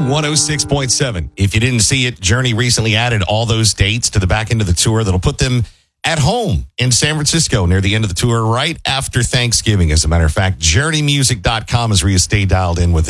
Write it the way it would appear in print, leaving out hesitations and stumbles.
106.7. If you didn't see it, Journey recently added all those dates to the back end of the tour that'll put them at home in San Francisco near the end of the tour, right after Thanksgiving. As a matter of fact, journeymusic.com is where you stay dialed in with